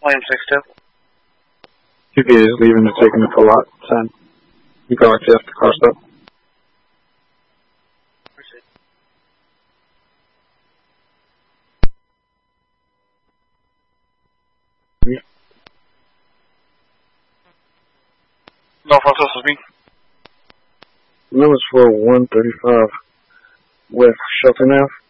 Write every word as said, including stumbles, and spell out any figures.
Plan six two. Two P is leaving to taking the full lot. Ten. You go like this to cross up. Northwest, this is me. Numbers for one thirty-five West Shelton Ave.